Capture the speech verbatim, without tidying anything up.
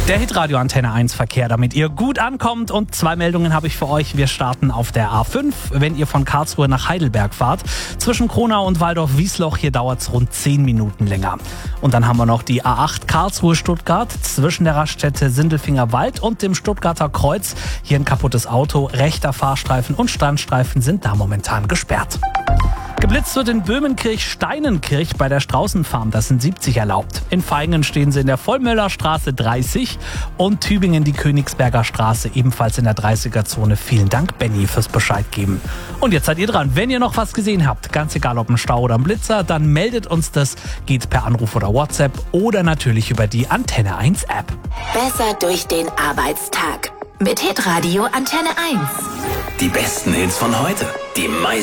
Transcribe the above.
Der Hitradio Antenne eins Verkehr, damit ihr gut ankommt. Und zwei Meldungen habe ich für euch. Wir starten auf der A fünf, wenn ihr von Karlsruhe nach Heidelberg fahrt. Zwischen Kronau und Waldorf-Wiesloch, hier dauert es rund zehn Minuten länger. Und dann haben wir noch die A acht Karlsruhe-Stuttgart zwischen der Raststätte Sindelfinger Wald und dem Stuttgarter Kreuz. Hier ein kaputtes Auto, rechter Fahrstreifen und Standstreifen sind da momentan gesperrt. Geblitzt wird in Böhmenkirch-Steinenkirch bei der Straußenfarm, das sind siebzig erlaubt. In Vaihingen stehen sie in der Vollmöllerstraße dreißig und Tübingen die Königsberger Straße ebenfalls in der dreißiger-Zone. Vielen Dank, Benny, fürs Bescheid geben. Und jetzt seid ihr dran. Wenn ihr noch was gesehen habt, ganz egal ob ein Stau oder ein Blitzer, dann meldet uns das. Geht per Anruf oder WhatsApp oder natürlich über die Antenne eins App. Besser durch den Arbeitstag mit Hitradio Antenne eins. Die besten Hits von heute, die meisten